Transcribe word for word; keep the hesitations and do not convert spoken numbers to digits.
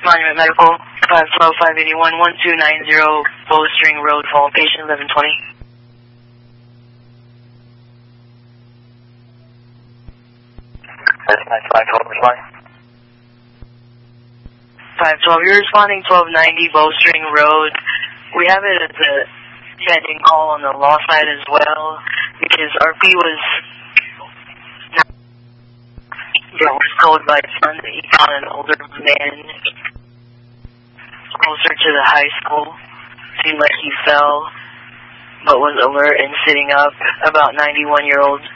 Monument Medical, five twelve, five eighty-one, one two nine zero, Bowstring Road, Fall, patient eleven twenty. That's my five twelve responding. five twelve, you're responding twelve ninety Bowstring Road. We have it as a pending call on the law side as well, because R P was not, yeah, was told by son that he found an older man closer to the high school. Seemed like he fell, but was alert and sitting up, about ninety-one-year-old